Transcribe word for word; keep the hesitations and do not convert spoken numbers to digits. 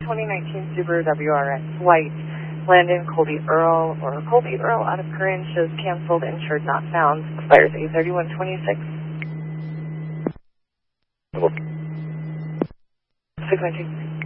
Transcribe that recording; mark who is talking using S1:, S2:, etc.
S1: twenty nineteen Subaru W R X White, Landon Colby Earl, or Colby Earl out of Corinne, shows canceled, insured not found, expires eight thirty-one twenty-six. six nineteen.